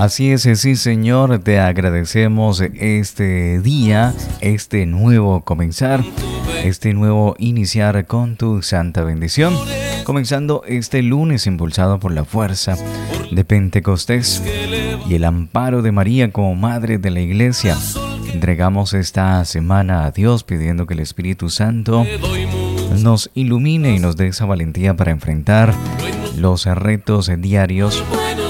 Así es, sí Señor, te agradecemos este día, este nuevo comenzar, este nuevo iniciar con tu santa bendición, comenzando este lunes impulsado por la fuerza de Pentecostés y el amparo de María como Madre de la Iglesia. Entregamos esta semana a Dios pidiendo que el Espíritu Santo nos ilumine y nos dé esa valentía para enfrentar los retos diarios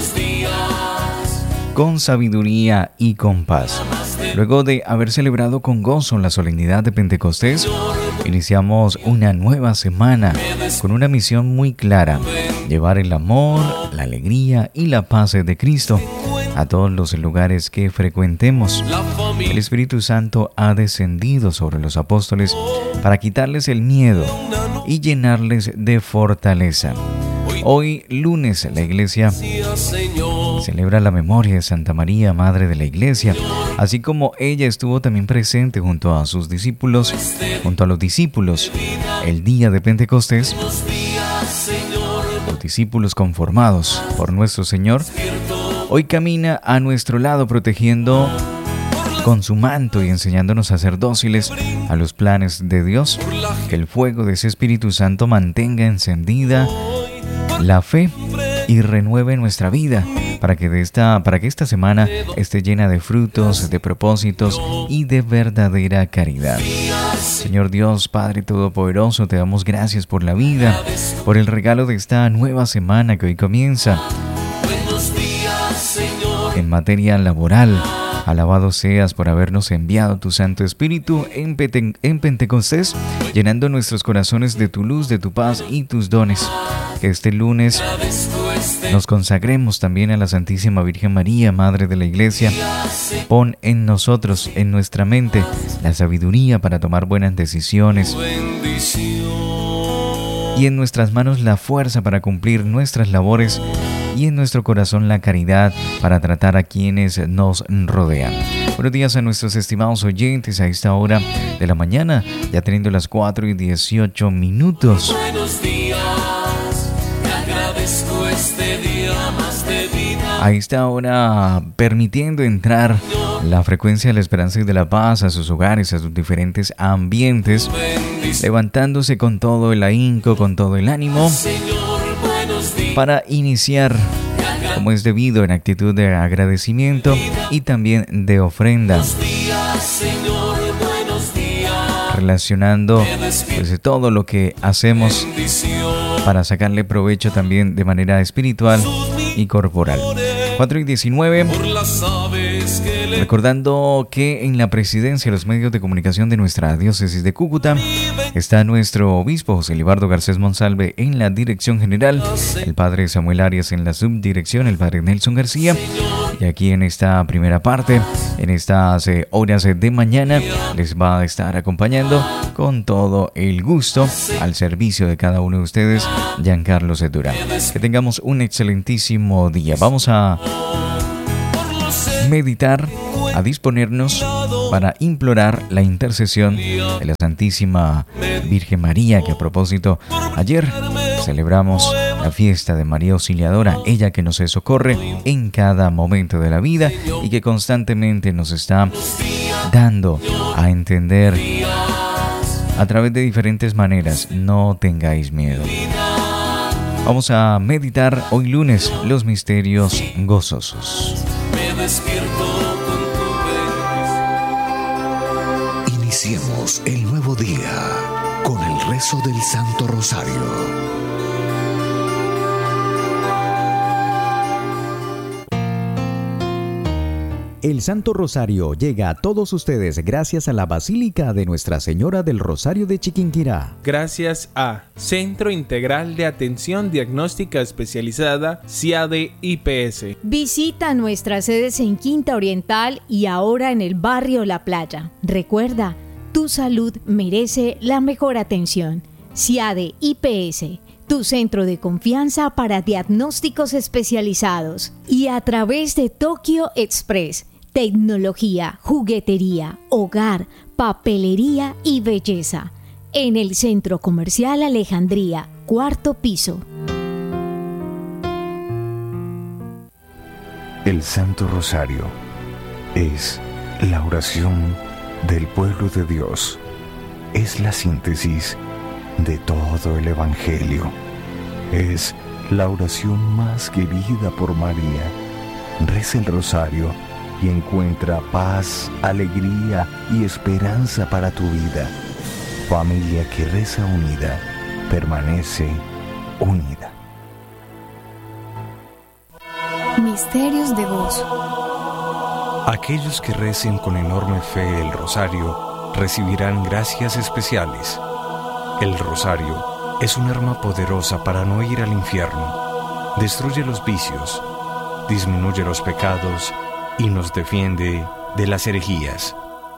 con sabiduría y con paz. Luego de haber celebrado con gozo la solemnidad de Pentecostés, iniciamos una nueva semana con una misión muy clara: llevar el amor, la alegría y la paz de Cristo a todos los lugares que frecuentemos. El Espíritu Santo ha descendido sobre los apóstoles para quitarles el miedo y llenarles de fortaleza. Hoy, lunes, la Iglesia celebra la memoria de Santa María, Madre de la Iglesia, así como ella estuvo también presente junto a sus discípulos, junto a los discípulos, el día de Pentecostés. Los discípulos conformados por nuestro Señor, hoy camina a nuestro lado protegiendo con su manto y enseñándonos a ser dóciles a los planes de Dios. Que el fuego de ese Espíritu Santo mantenga encendida la fe y renueve nuestra vida para que esta semana esté llena de frutos, de propósitos y de verdadera caridad. Señor Dios, Padre Todopoderoso, te damos gracias por la vida, por el regalo de esta nueva semana que hoy comienza. En materia laboral, alabado seas por habernos enviado tu Santo Espíritu en Pentecostés, llenando nuestros corazones de tu luz, de tu paz y tus dones. Que este lunes nos consagremos también a la Santísima Virgen María, Madre de la Iglesia. Pon en nosotros, en nuestra mente, la sabiduría para tomar buenas decisiones y en nuestras manos la fuerza para cumplir nuestras labores y en nuestro corazón la caridad para tratar a quienes nos rodean. Buenos días a nuestros estimados oyentes a esta hora de la mañana, ya teniendo las 4:18. Buenos días, te agradezco este día más de vida. A esta hora, permitiendo entrar la frecuencia de la esperanza y de la paz a sus hogares, a sus diferentes ambientes, levantándose con todo el ahínco, con todo el ánimo, para iniciar como es debido en actitud de agradecimiento y también de ofrenda, relacionando pues todo lo que hacemos para sacarle provecho también de manera espiritual y corporal. 4:19. Recordando que en la presidencia de los medios de comunicación de nuestra diócesis de Cúcuta está nuestro obispo José Libardo Garcés Monsalve en la dirección general, el padre Samuel Arias en la subdirección, el padre Nelson García. Y aquí en esta primera parte, en estas horas de mañana, les va a estar acompañando con todo el gusto al servicio de cada uno de ustedes, Giancarlo Durán. Que tengamos un excelentísimo día. Vamos a meditar, a disponernos para implorar la intercesión de la Santísima Virgen María, que a propósito, ayer celebramos la fiesta de María Auxiliadora, ella que nos socorre en cada momento de la vida y que constantemente nos está dando a entender a través de diferentes maneras: no tengáis miedo. Vamos a meditar hoy lunes los misterios gozosos. Iniciemos el nuevo día con el rezo del Santo Rosario. El Santo Rosario llega a todos ustedes gracias a la Basílica de Nuestra Señora del Rosario de Chiquinquirá. Gracias a Centro Integral de Atención Diagnóstica Especializada, CIADE IPS. Visita nuestras sedes en Quinta Oriental y ahora en el barrio La Playa. Recuerda, tu salud merece la mejor atención. CIADE IPS, tu centro de confianza para diagnósticos especializados. Y a través de Tokyo Express, tecnología, juguetería, hogar, papelería y belleza. En el Centro Comercial Alejandría, 4º piso. El Santo Rosario es la oración del pueblo de Dios. Es la síntesis de todo el Evangelio. Es la oración más querida por María. Reza el rosario y encuentra paz, alegría y esperanza para tu vida. Familia que reza unida, permanece unida. Misterios de gozo. Aquellos que recen con enorme fe el rosario recibirán gracias especiales. El rosario es un arma poderosa para no ir al infierno. Destruye los vicios, disminuye los pecados y nos defiende de las herejías.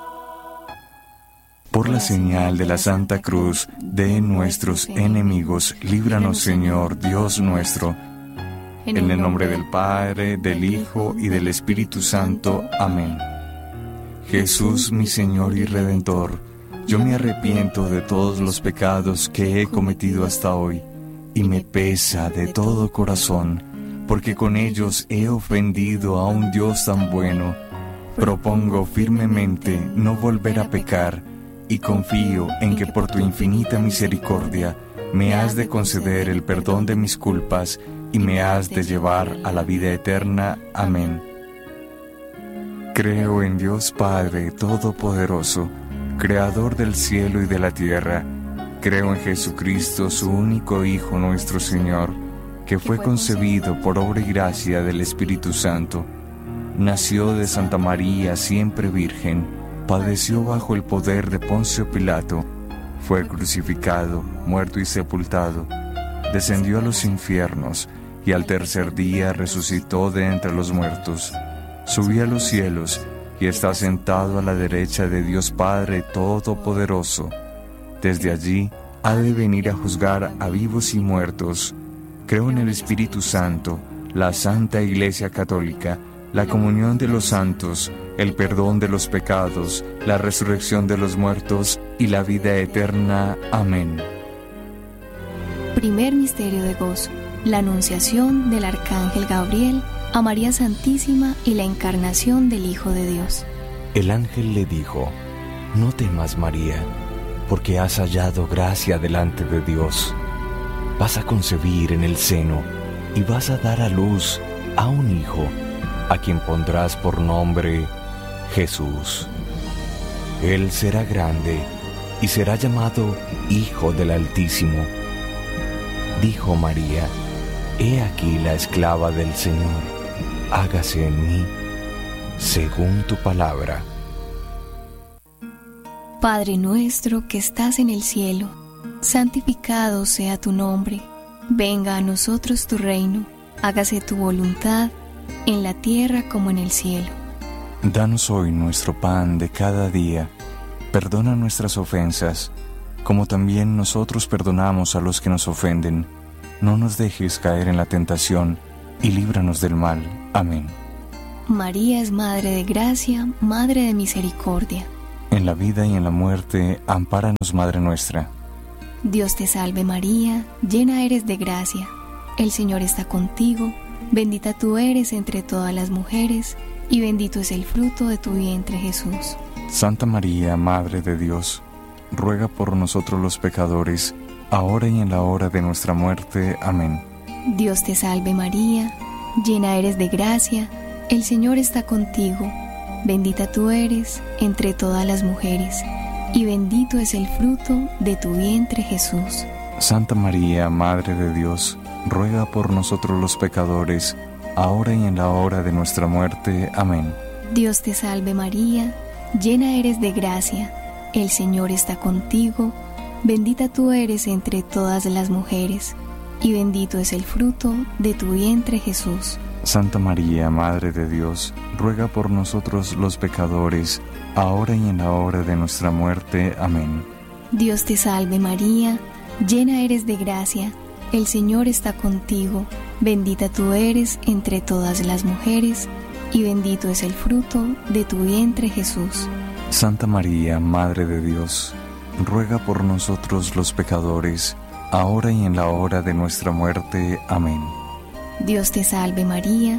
Por la señal de la Santa Cruz de nuestros enemigos, líbranos, Señor, Dios nuestro. En el nombre del Padre, del Hijo y del Espíritu Santo. Amén. Jesús, mi Señor y Redentor, yo me arrepiento de todos los pecados que he cometido hasta hoy, y me pesa de todo corazón, porque con ellos he ofendido a un Dios tan bueno. Propongo firmemente no volver a pecar, y confío en que por tu infinita misericordia me has de conceder el perdón de mis culpas y me has de llevar a la vida eterna. Amén. Creo en Dios Padre Todopoderoso, Creador del cielo y de la tierra. Creo en Jesucristo, su único Hijo, nuestro Señor, que fue concebido por obra y gracia del Espíritu Santo. Nació de Santa María, siempre virgen, padeció bajo el poder de Poncio Pilato, fue crucificado, muerto y sepultado, descendió a los infiernos, y al tercer día resucitó de entre los muertos, subió a los cielos, y está sentado a la derecha de Dios Padre Todopoderoso. Desde allí ha de venir a juzgar a vivos y muertos. Creo en el Espíritu Santo, la Santa Iglesia Católica, la comunión de los santos, el perdón de los pecados, la resurrección de los muertos y la vida eterna. Amén. Primer misterio de gozo: la anunciación del Arcángel Gabriel a María Santísima y la encarnación del Hijo de Dios. El ángel le dijo: No temas, María, porque has hallado gracia delante de Dios. Vas a concebir en el seno y vas a dar a luz a un hijo, a quien pondrás por nombre Jesús. Él será grande y será llamado Hijo del Altísimo. Dijo María: He aquí la esclava del Señor, hágase en mí según tu palabra. Padre nuestro que estás en el cielo, santificado sea tu nombre. Venga a nosotros tu reino, hágase tu voluntad, en la tierra como en el cielo. Danos hoy nuestro pan de cada día. Perdona nuestras ofensas, como también nosotros perdonamos a los que nos ofenden. No nos dejes caer en la tentación, y líbranos del mal. Amén. María es Madre de Gracia, Madre de Misericordia. En la vida y en la muerte, ampáranos, Madre nuestra. Dios te salve María, llena eres de gracia. El Señor está contigo, bendita tú eres entre todas las mujeres, y bendito es el fruto de tu vientre, Jesús. Santa María, Madre de Dios, ruega por nosotros los pecadores, ahora y en la hora de nuestra muerte. Amén. Dios te salve María, llena eres de gracia, el Señor está contigo, bendita tú eres entre todas las mujeres, y bendito es el fruto de tu vientre, Jesús. Santa María, Madre de Dios, ruega por nosotros los pecadores, ahora y en la hora de nuestra muerte. Amén. Dios te salve María, llena eres de gracia, el Señor está contigo, bendita tú eres entre todas las mujeres, y bendito es el fruto de tu vientre, Jesús. Santa María, Madre de Dios, ruega por nosotros los pecadores, ahora y en la hora de nuestra muerte. Amén. Dios te salve María, llena eres de gracia, el Señor está contigo, bendita tú eres entre todas las mujeres, y bendito es el fruto de tu vientre, Jesús. Santa María, Madre de Dios, ruega por nosotros los pecadores, ahora y en la hora de nuestra muerte. Amén. Dios te salve María,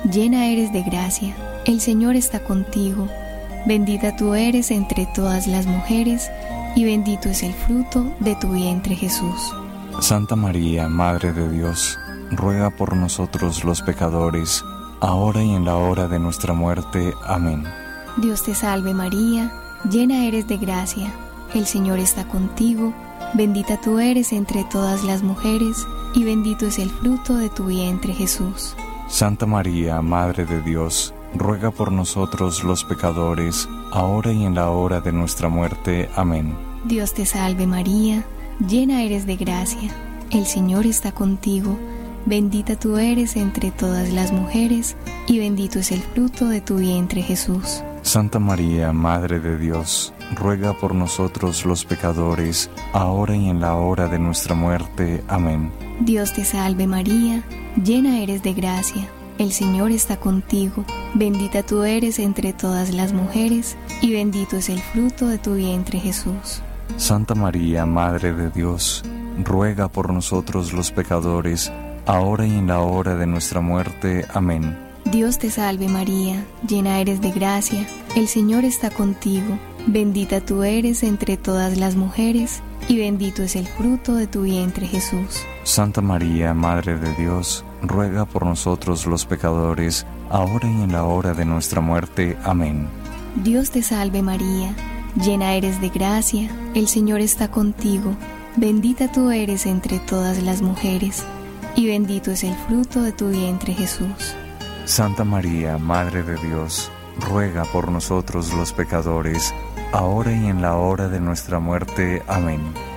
llena eres de gracia, el Señor está contigo. Bendita tú eres entre todas las mujeres, y bendito es el fruto de tu vientre, Jesús. Santa María, Madre de Dios, ruega por nosotros los pecadores, ahora y en la hora de nuestra muerte. Amén. Dios te salve María, llena eres de gracia, el Señor está contigo. Bendita tú eres entre todas las mujeres, y bendito es el fruto de tu vientre, Jesús. Santa María, Madre de Dios, ruega por nosotros los pecadores, ahora y en la hora de nuestra muerte. Amén. Dios te salve María, llena eres de gracia, el Señor está contigo. Bendita tú eres entre todas las mujeres, y bendito es el fruto de tu vientre, Jesús. Santa María, Madre de Dios, ruega por nosotros los pecadores, ahora y en la hora de nuestra muerte. Amén. Dios te salve María, llena eres de gracia, el Señor está contigo. Bendita tú eres entre todas las mujeres, y bendito es el fruto de tu vientre, Jesús. Santa María, Madre de Dios, ruega por nosotros los pecadores, ahora y en la hora de nuestra muerte. Amén. Dios te salve María, llena eres de gracia, el Señor está contigo. Bendita tú eres entre todas las mujeres, y bendito es el fruto de tu vientre, Jesús. Santa María, Madre de Dios, ruega por nosotros los pecadores, ahora y en la hora de nuestra muerte. Amén. Dios te salve María, llena eres de gracia, el Señor está contigo. Bendita tú eres entre todas las mujeres, y bendito es el fruto de tu vientre, Jesús. Santa María, Madre de Dios, ruega por nosotros los pecadores, ahora y en la hora de nuestra muerte. Amén.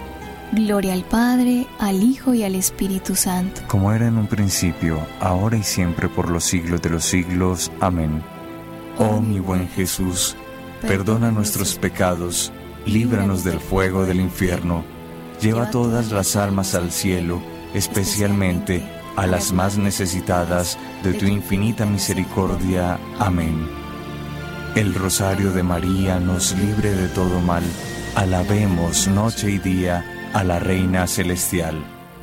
Gloria al Padre, al Hijo y al Espíritu Santo. Como era en un principio, ahora y siempre, por los siglos de los siglos. Amén. Oh mi buen Jesús, perdona nuestros pecados, líbranos del fuego del infierno, lleva todas las almas al cielo, especialmente a las más necesitadas de tu infinita misericordia. Amén. El rosario de María nos libre de todo mal. Alabemos noche y día a la Reina Celestial.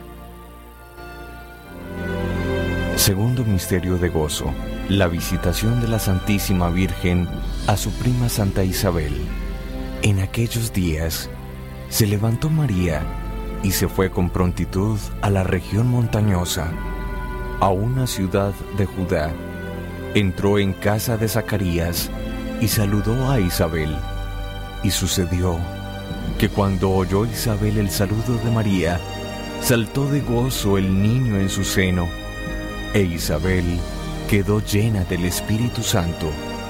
Segundo misterio de gozo: la visitación de la Santísima Virgen a su prima Santa Isabel. En aquellos días se levantó María y se fue con prontitud a la región montañosa, a una ciudad de Judá. Entró en casa de Zacarías y saludó a Isabel. Y sucedió que cuando oyó Isabel el saludo de María, saltó de gozo el niño en su seno, e Isabel quedó llena del Espíritu Santo.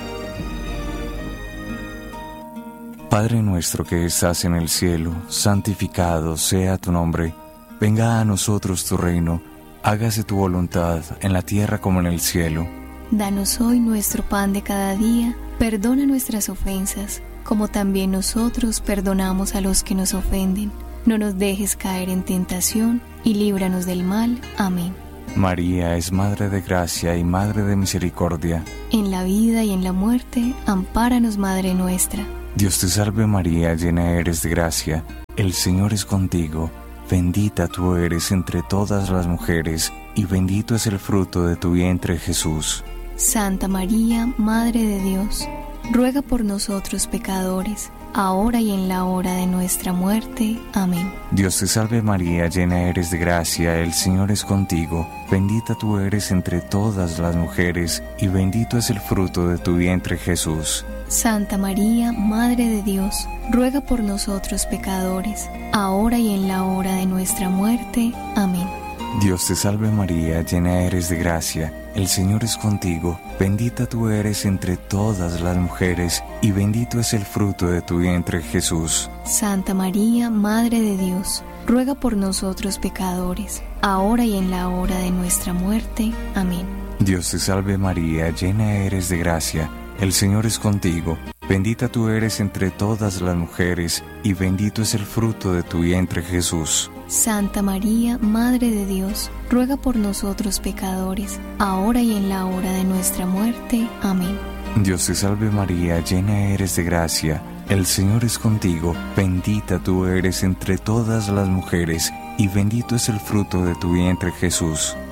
Padre nuestro que estás en el cielo, santificado sea tu nombre. Venga a nosotros tu reino, hágase tu voluntad en la tierra como en el cielo. Danos hoy nuestro pan de cada día, perdona nuestras ofensas, como también nosotros perdonamos a los que nos ofenden. No nos dejes caer en tentación, y líbranos del mal. Amén. María es Madre de Gracia y Madre de Misericordia. En la vida y en la muerte, ampáranos, Madre nuestra. Dios te salve María, llena eres de gracia, el Señor es contigo. Bendita tú eres entre todas las mujeres, y bendito es el fruto de tu vientre, Jesús. Santa María, Madre de Dios, ruega por nosotros pecadores, ahora y en la hora de nuestra muerte. Amén. Dios te salve María, llena eres de gracia, el Señor es contigo. Bendita tú eres entre todas las mujeres, y bendito es el fruto de tu vientre, Jesús. Santa María, Madre de Dios, ruega por nosotros pecadores, ahora y en la hora de nuestra muerte. Amén. Dios te salve María, llena eres de gracia, el Señor es contigo. Bendita tú eres entre todas las mujeres, y bendito es el fruto de tu vientre, Jesús. Santa María, Madre de Dios, ruega por nosotros pecadores, ahora y en la hora de nuestra muerte. Amén. Dios te salve María, llena eres de gracia, el Señor es contigo. Bendita tú eres entre todas las mujeres, y bendito es el fruto de tu vientre, Jesús. Santa María, Madre de Dios, ruega por nosotros pecadores, ahora y en la hora de nuestra muerte. Amén. Dios te salve María, llena eres de gracia, el Señor es contigo. Bendita tú eres entre todas las mujeres, y bendito es el fruto de tu vientre, Jesús.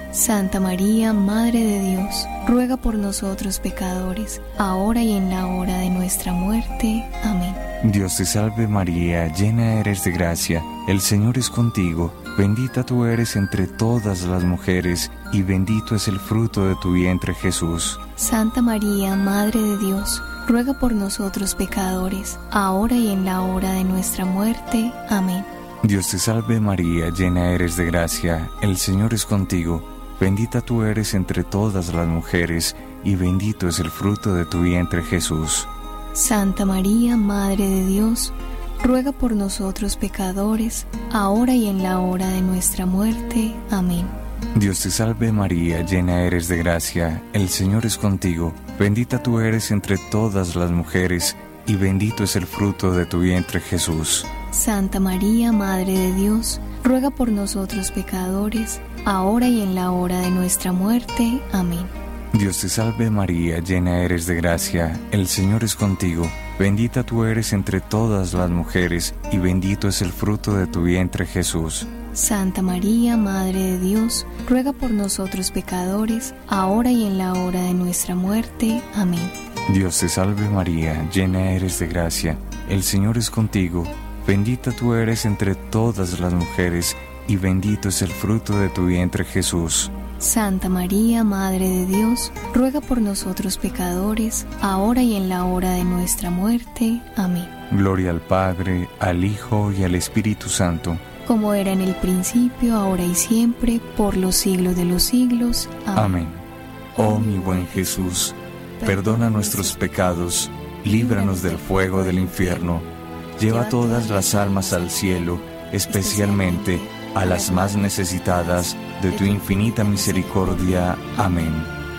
Santa María, Madre de Dios, ruega por nosotros pecadores, ahora y en la hora de nuestra muerte. Amén. Dios te salve María, llena eres de gracia, el Señor es contigo, bendita tú eres entre todas las mujeres, y bendito es el fruto de tu vientre Jesús. Santa María, Madre de Dios, ruega por nosotros pecadores, ahora y en la hora de nuestra muerte. Amén. Dios te salve María, llena eres de gracia, el Señor es contigo, bendita tú eres entre todas las mujeres, y bendito es el fruto de tu vientre Jesús. Santa María, Madre de Dios, ruega por nosotros pecadores, ahora y en la hora de nuestra muerte. Amén. Dios te salve María, llena eres de gracia, el Señor es contigo, bendita tú eres entre todas las mujeres, y bendito es el fruto de tu vientre Jesús. Santa María, Madre de Dios, ruega por nosotros pecadores, ahora y en la hora de nuestra muerte. Amén. Dios te salve María, llena eres de gracia, el Señor es contigo, bendita tú eres entre todas las mujeres, y bendito es el fruto de tu vientre Jesús. Santa María, Madre de Dios, ruega por nosotros pecadores, ahora y en la hora de nuestra muerte. Amén. Dios te salve María, llena eres de gracia, el Señor es contigo, bendita tú eres entre todas las mujeres, y bendito es el fruto de tu vientre Jesús. Santa María, Madre de Dios, ruega por nosotros pecadores, ahora y en la hora de nuestra muerte. Amén. Gloria al Padre, al Hijo y al Espíritu Santo, como era en el principio, ahora y siempre, por los siglos de los siglos. Amén. Oh mi buen Jesús, perdona nuestros pecados, líbranos del fuego del infierno, lleva todas las almas al cielo, especialmente a las más necesitadas de tu infinita misericordia. Amén.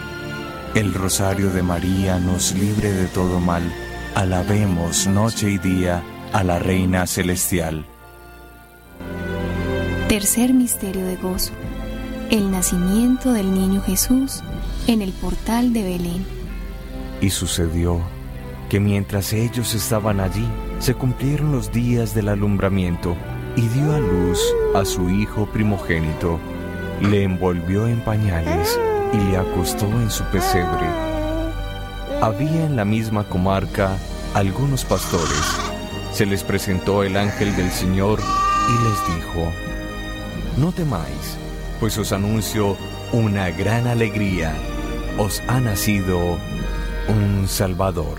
El rosario de María nos libre de todo mal. Alabemos noche y día a la Reina Celestial. Tercer misterio de gozo: el nacimiento del niño Jesús en el portal de Belén. Y sucedió que mientras ellos estaban allí, se cumplieron los días del alumbramiento, y dio a luz a su hijo primogénito. Le envolvió en pañales y le acostó en su pesebre. Había en la misma comarca algunos pastores. Se les presentó el ángel del Señor y les dijo: no temáis, pues os anuncio una gran alegría. Os ha nacido un Salvador.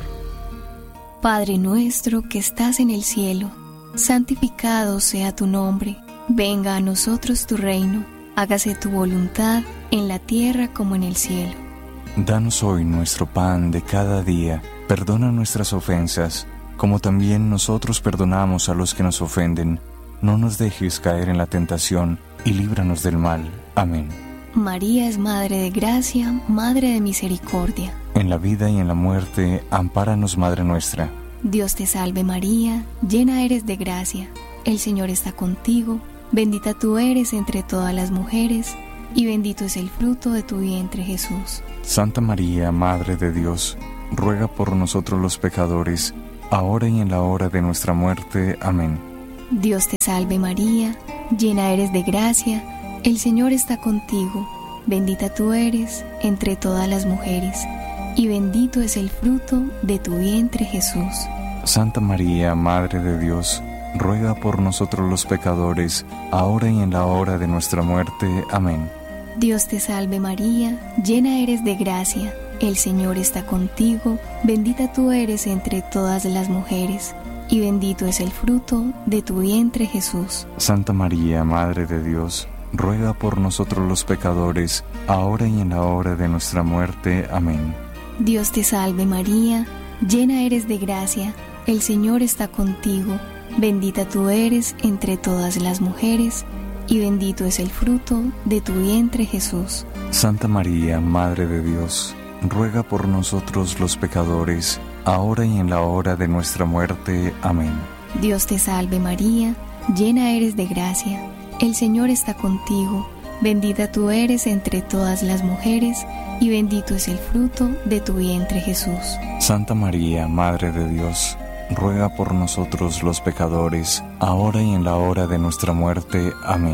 Padre nuestro que estás en el cielo, santificado sea tu nombre. Venga a nosotros tu reino. Hágase tu voluntad en la tierra como en el cielo. Danos hoy nuestro pan de cada día. Perdona nuestras ofensas, como también nosotros perdonamos a los que nos ofenden. No nos dejes caer en la tentación, y líbranos del mal. Amén. María es Madre de Gracia, Madre de Misericordia. En la vida y en la muerte, ampáranos, Madre nuestra. Dios te salve María, llena eres de gracia. El Señor está contigo, bendita tú eres entre todas las mujeres, y bendito es el fruto de tu vientre Jesús. Santa María, Madre de Dios, ruega por nosotros los pecadores, ahora y en la hora de nuestra muerte. Amén. Dios te salve María, llena eres de gracia, el Señor está contigo, bendita tú eres entre todas las mujeres, y bendito es el fruto de tu vientre Jesús. Santa María, Madre de Dios, ruega por nosotros los pecadores, ahora y en la hora de nuestra muerte. Amén. Dios te salve María, llena eres de gracia, el Señor está contigo, bendita tú eres entre todas las mujeres, y bendito es el fruto de tu vientre Jesús. Santa María, Madre de Dios, ruega por nosotros los pecadores, ahora y en la hora de nuestra muerte. Amén. Dios te salve María, llena eres de gracia, el Señor está contigo, bendita tú eres entre todas las mujeres, y bendito es el fruto de tu vientre Jesús. Santa María, Madre de Dios, ruega por nosotros los pecadores, ahora y en la hora de nuestra muerte. Amén. Dios te salve María, llena eres de gracia, el Señor está contigo, bendita tú eres entre todas las mujeres, y bendito es el fruto de tu vientre Jesús. Santa María, Madre de Dios, ruega por nosotros los pecadores, ahora y en la hora de nuestra muerte. Amén.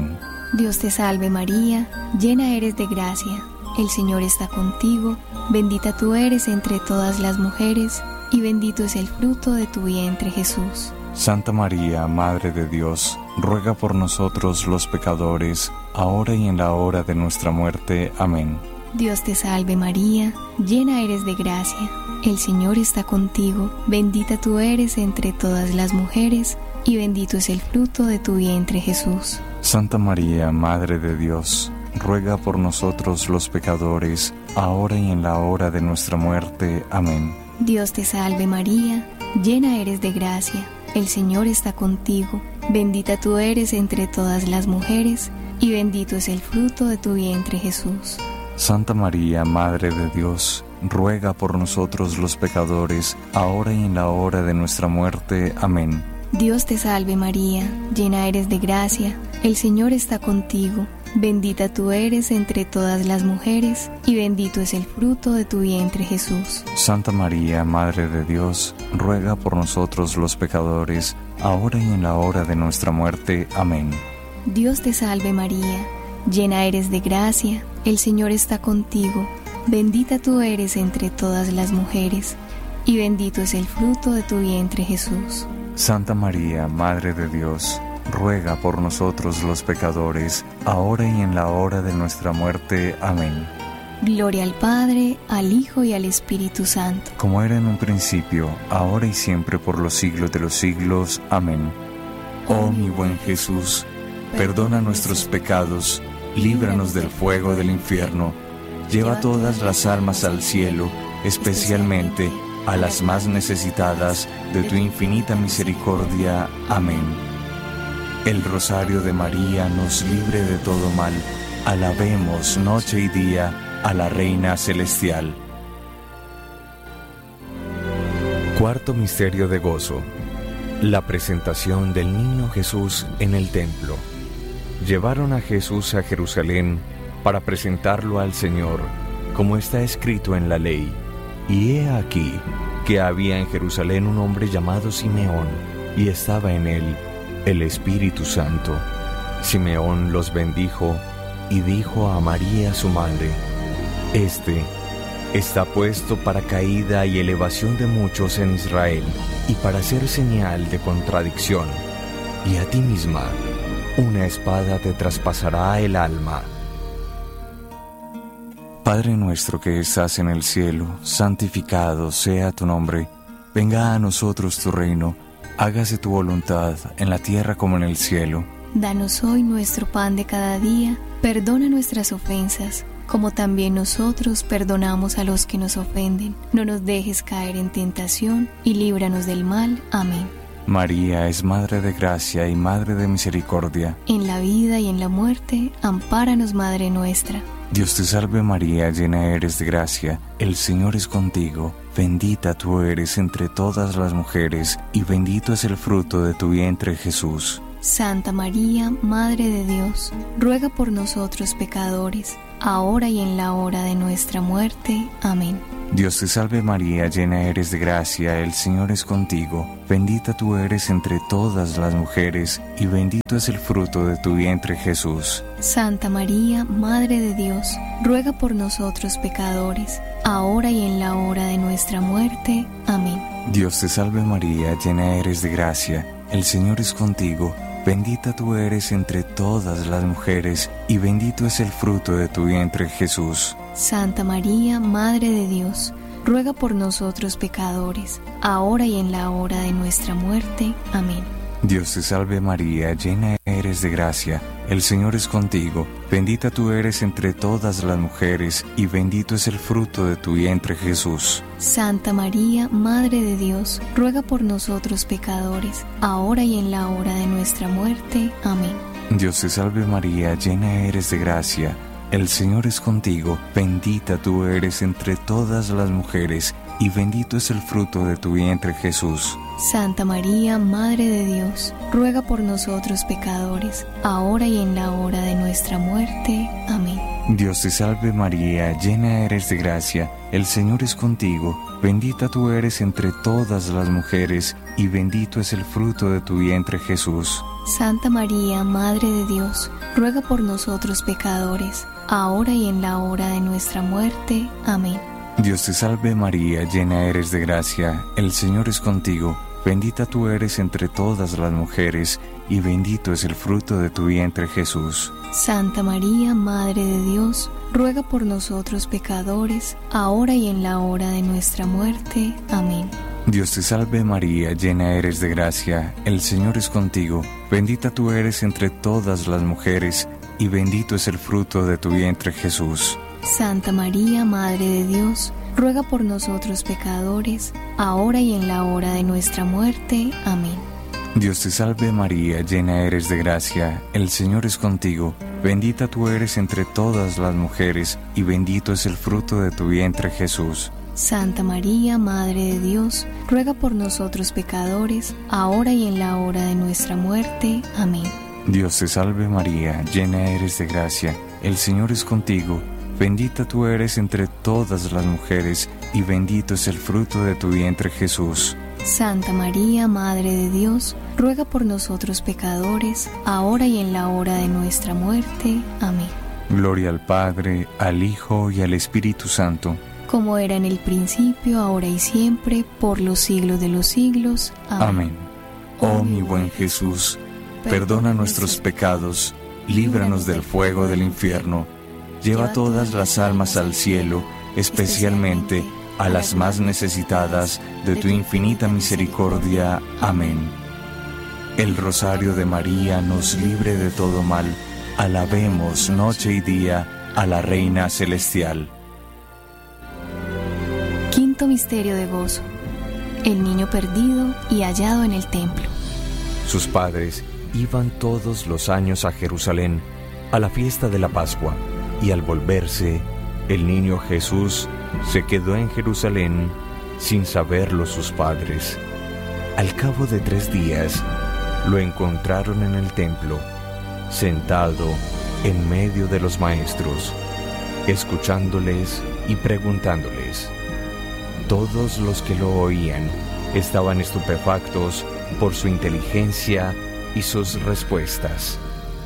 Dios te salve María, llena eres de gracia, el Señor está contigo, bendita tú eres entre todas las mujeres, y bendito es el fruto de tu vientre Jesús. Santa María, Madre de Dios, ruega por nosotros los pecadores, ahora y en la hora de nuestra muerte. Amén. Dios te salve María, llena eres de gracia, el Señor está contigo, bendita tú eres entre todas las mujeres, y bendito es el fruto de tu vientre Jesús. Santa María, Madre de Dios, ruega por nosotros los pecadores, ahora y en la hora de nuestra muerte. Amén. Dios te salve María, llena eres de gracia, el Señor está contigo, bendita tú eres entre todas las mujeres, y bendito es el fruto de tu vientre Jesús. Santa María, Madre de Dios, ruega por nosotros los pecadores, ahora y en la hora de nuestra muerte. Amén. Dios te salve María, llena eres de gracia, el Señor está contigo, bendita tú eres entre todas las mujeres, y bendito es el fruto de tu vientre Jesús. Santa María, Madre de Dios, ruega por nosotros los pecadores, ahora y en la hora de nuestra muerte. Amén. Dios te salve María, llena eres de gracia, el Señor está contigo, bendita tú eres entre todas las mujeres, y bendito es el fruto de tu vientre Jesús. Santa María, Madre de Dios, ruega por nosotros los pecadores, ahora y en la hora de nuestra muerte. Amén. Gloria al Padre, al Hijo y al Espíritu Santo. Como era en un principio, ahora y siempre por los siglos de los siglos. Amén. Oh mi buen Jesús, perdona nuestros pecados, líbranos del fuego del infierno, lleva todas las almas al cielo, especialmente a las más necesitadas de tu infinita misericordia. Amén. El rosario de María nos libre de todo mal. Alabemos noche y día a la Reina Celestial. Cuarto misterio de gozo: la presentación del niño Jesús en el templo. Llevaron a Jesús a Jerusalén para presentarlo al Señor, como está escrito en la ley. Y he aquí que había en Jerusalén un hombre llamado Simeón, y estaba en él el Espíritu Santo. Simeón los bendijo y dijo a María su madre: Este está puesto para caída y elevación de muchos en Israel, y para ser señal de contradicción. Y a ti misma una espada te traspasará el alma. Padre nuestro que estás en el cielo, santificado sea tu nombre. Venga a nosotros tu reino. Hágase tu voluntad en la tierra como en el cielo. Danos hoy nuestro pan de cada día. Perdona nuestras ofensas, como también nosotros perdonamos a los que nos ofenden. No nos dejes caer en tentación y líbranos del mal. Amén. María es Madre de Gracia y Madre de Misericordia. En la vida y en la muerte, ampáranos, Madre nuestra. Dios te salve María, llena eres de gracia, el Señor es contigo, bendita tú eres entre todas las mujeres, y bendito es el fruto de tu vientre Jesús. Santa María, Madre de Dios, ruega por nosotros pecadores, ahora y en la hora de nuestra muerte. Amén. Dios te salve María, llena eres de gracia, el Señor es contigo, bendita tú eres entre todas las mujeres, y bendito es el fruto de tu vientre Jesús. Santa María, Madre de Dios, ruega por nosotros pecadores, ahora y en la hora de nuestra muerte. Amén. Dios te salve María, llena eres de gracia, el Señor es contigo, bendita tú eres entre todas las mujeres, y bendito es el fruto de tu vientre Jesús. Santa María, Madre de Dios, ruega por nosotros pecadores, ahora y en la hora de nuestra muerte. Amén. Dios te salve María, llena eres de gracia, el Señor es contigo, bendita tú eres entre todas las mujeres, y bendito es el fruto de tu vientre Jesús. Santa María, Madre de Dios, ruega por nosotros pecadores, ahora y en la hora de nuestra muerte. Amén. Dios te salve María, llena eres de gracia, el Señor es contigo, bendita tú eres entre todas las mujeres, y bendito es el fruto de tu vientre Jesús. Santa María, Madre de Dios, ruega por nosotros pecadores, ahora y en la hora de nuestra muerte. Amén. Dios te salve María, llena eres de gracia, el Señor es contigo, bendita tú eres entre todas las mujeres, y bendito es el fruto de tu vientre Jesús. Santa María, Madre de Dios, ruega por nosotros pecadores, ahora y en la hora de nuestra muerte. Amén. Dios te salve María, llena eres de gracia, el Señor es contigo, bendita tú eres entre todas las mujeres, y bendito es el fruto de tu vientre Jesús. Santa María, Madre de Dios, ruega por nosotros pecadores, ahora y en la hora de nuestra muerte. Amén. Dios te salve María, llena eres de gracia, el Señor es contigo, bendita tú eres entre todas las mujeres, y bendito es el fruto de tu vientre Jesús. Santa María, Madre de Dios, ruega por nosotros pecadores, ahora y en la hora de nuestra muerte. Amén. Dios te salve María, llena eres de gracia, el Señor es contigo, bendita tú eres entre todas las mujeres, y bendito es el fruto de tu vientre Jesús. Santa María, Madre de Dios, ruega por nosotros pecadores, ahora y en la hora de nuestra muerte. Amén. Dios te salve María, llena eres de gracia, el Señor es contigo, bendita tú eres entre todas las mujeres, y bendito es el fruto de tu vientre Jesús. Santa María, Madre de Dios, ruega por nosotros pecadores, ahora y en la hora de nuestra muerte. Amén. Gloria al Padre, al Hijo y al Espíritu Santo, como era en el principio, ahora y siempre, por los siglos de los siglos. Amén. Oh mi buen Jesús, perdona nuestros pecados, líbranos del fuego del infierno, lleva todas las almas al cielo, especialmente a las más necesitadas de tu infinita misericordia. Amén. El rosario de María nos libre de todo mal. Alabemos noche y día a la Reina Celestial. Quinto misterio de gozo: el niño perdido y hallado en el templo. Sus padres iban todos los años a Jerusalén a la fiesta de la Pascua, y al volverse, el niño Jesús se quedó en Jerusalén sin saberlo sus padres. Al cabo de 3 días, lo encontraron en el templo, sentado en medio de los maestros, escuchándoles y preguntándoles. Todos los que lo oían estaban estupefactos por su inteligencia y sus respuestas.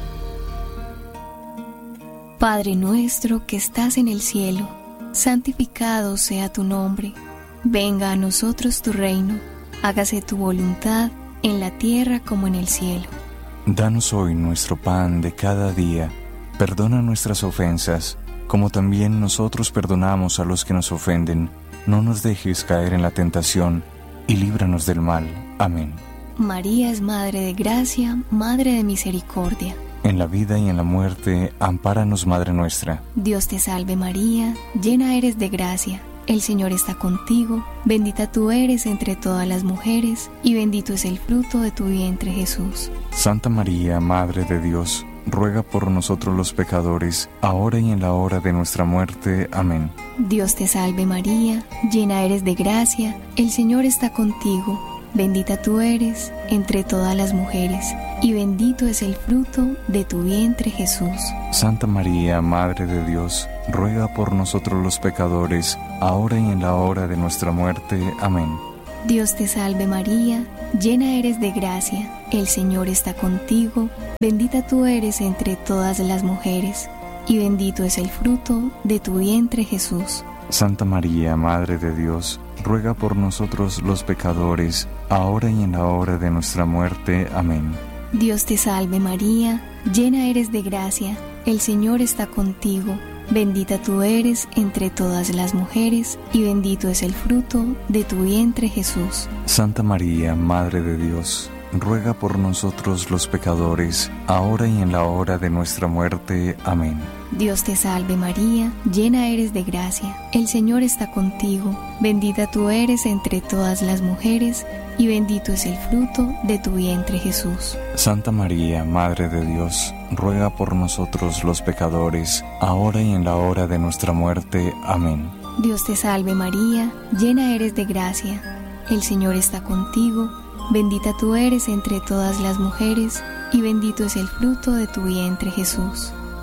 Padre nuestro que estás en el cielo, santificado sea tu nombre. Venga a nosotros tu reino. Hágase tu voluntad en la tierra como en el cielo. Danos hoy nuestro pan de cada día. Perdona nuestras ofensas, como también nosotros perdonamos a los que nos ofenden. No nos dejes caer en la tentación, y líbranos del mal. Amén. María es Madre de Gracia, Madre de Misericordia. En la vida y en la muerte, ampáranos, Madre nuestra. Dios te salve María, llena eres de gracia. El Señor está contigo, bendita tú eres entre todas las mujeres, y bendito es el fruto de tu vientre Jesús. Santa María, Madre de Dios, ruega por nosotros los pecadores, ahora y en la hora de nuestra muerte. Amén. Dios te salve María, llena eres de gracia, el Señor está contigo, bendita tú eres entre todas las mujeres, y bendito es el fruto de tu vientre Jesús. Santa María, Madre de Dios, ruega por nosotros los pecadores, ahora y en la hora de nuestra muerte. Amén. Dios te salve María, llena eres de gracia, el Señor está contigo, bendita tú eres entre todas las mujeres, y bendito es el fruto de tu vientre Jesús. Santa María, Madre de Dios, ruega por nosotros los pecadores, ahora y en la hora de nuestra muerte. Amén. Dios te salve María, llena eres de gracia, el Señor está contigo, bendita tú eres entre todas las mujeres, y bendito es el fruto de tu vientre Jesús. Santa María, Madre de Dios, ruega por nosotros los pecadores, ahora y en la hora de nuestra muerte. Amén. Dios te salve María, llena eres de gracia, el Señor está contigo, bendita tú eres entre todas las mujeres, y bendito es el fruto de tu vientre Jesús. Santa María, Madre de Dios, ruega por nosotros los pecadores, ahora y en la hora de nuestra muerte. Amén. Dios te salve María, llena eres de gracia, el Señor está contigo, bendita tú eres entre todas las mujeres, y bendito es el fruto de tu vientre Jesús.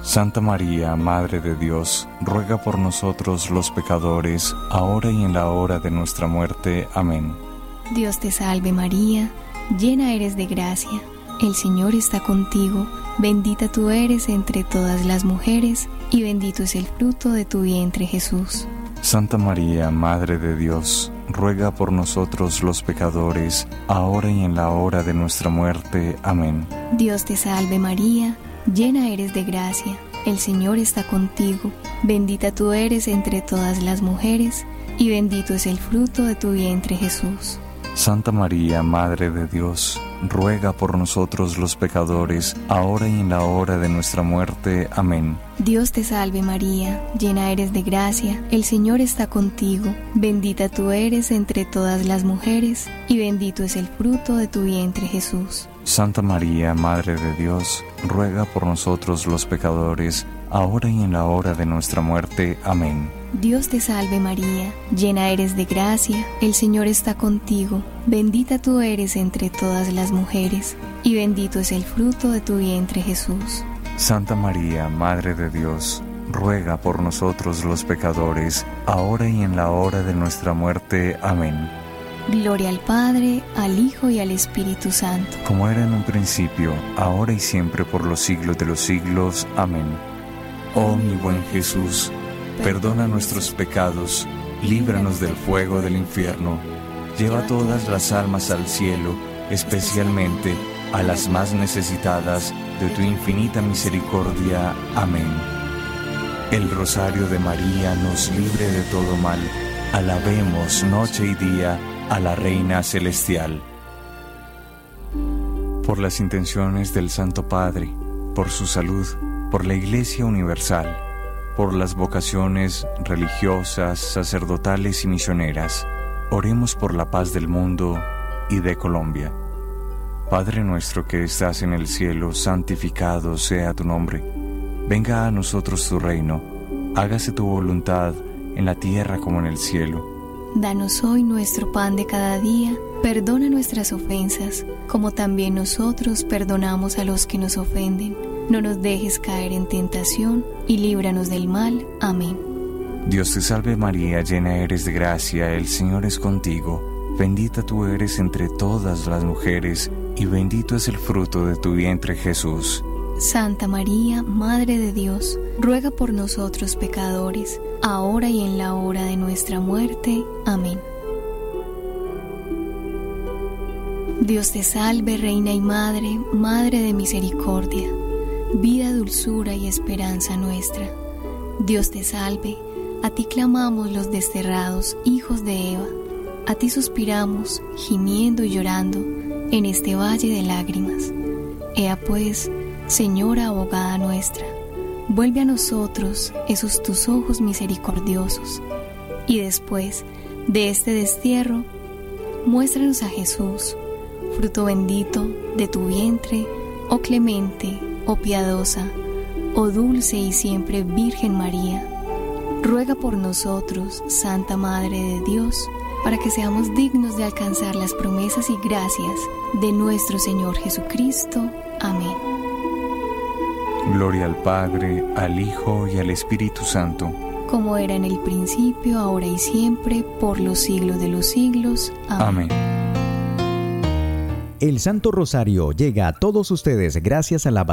Santa María, Madre de Dios, ruega por nosotros los pecadores, ahora y en la hora de nuestra muerte. Amén. Dios te salve María, llena eres de gracia, el Señor está contigo, bendita tú eres entre todas las mujeres, y bendito es el fruto de tu vientre Jesús. Santa María, Madre de Dios, ruega por nosotros los pecadores, ahora y en la hora de nuestra muerte. Amén. Dios te salve María, llena eres de gracia, el Señor está contigo, bendita tú eres entre todas las mujeres, y bendito es el fruto de tu vientre Jesús. Santa María, Madre de Dios, ruega por nosotros los pecadores, ahora y en la hora de nuestra muerte. Amén. Dios te salve María, llena eres de gracia, el Señor está contigo, bendita tú eres entre todas las mujeres, y bendito es el fruto de tu vientre Jesús. Santa María, Madre de Dios, ruega por nosotros los pecadores, ahora y en la hora de nuestra muerte. Amén. Dios te salve María, llena eres de gracia, el Señor está contigo, bendita tú eres entre todas las mujeres, y bendito es el fruto de tu vientre Jesús. Santa María, Madre de Dios, ruega por nosotros los pecadores, ahora y en la hora de nuestra muerte. Amén. Gloria al Padre, al Hijo y al Espíritu Santo. Como era en un principio, ahora y siempre por los siglos de los siglos. Amén. Oh mi buen Jesús, perdona nuestros pecados, líbranos del fuego del infierno, lleva todas las almas al cielo, especialmente a las más necesitadas de tu infinita misericordia. Amén. El rosario de María nos libre de todo mal. Alabemos noche y día a la Reina Celestial. Por las intenciones del Santo Padre, por su salud, por la Iglesia Universal, por las vocaciones religiosas, sacerdotales y misioneras, oremos por la paz del mundo y de Colombia. Padre nuestro que estás en el cielo, santificado sea tu nombre. Venga a nosotros tu reino, hágase tu voluntad en la tierra como en el cielo. Danos hoy nuestro pan de cada día, perdona nuestras ofensas, como también nosotros perdonamos a los que nos ofenden. No nos dejes caer en tentación, y líbranos del mal. Amén. Dios te salve María, llena eres de gracia, el Señor es contigo. Bendita tú eres entre todas las mujeres, y bendito es el fruto de tu vientre Jesús. Santa María, Madre de Dios, ruega por nosotros pecadores, ahora y en la hora de nuestra muerte. Amén. Dios te salve, Reina y Madre, Madre de misericordia, vida, dulzura y esperanza nuestra. Dios te salve, a ti clamamos los desterrados hijos de Eva, a ti suspiramos, gimiendo y llorando, en este valle de lágrimas. Ea pues, Señora abogada nuestra, vuelve a nosotros esos tus ojos misericordiosos, y después de este destierro, muéstranos a Jesús, fruto bendito de tu vientre, oh clemente, oh piadosa, oh dulce y siempre Virgen María. Ruega por nosotros, Santa Madre de Dios, para que seamos dignos de alcanzar las promesas y gracias de nuestro Señor Jesucristo. Amén. Gloria al Padre, al Hijo y al Espíritu Santo. Como era en el principio, ahora y siempre, por los siglos de los siglos. Amén. El Santo Rosario llega a todos ustedes gracias a la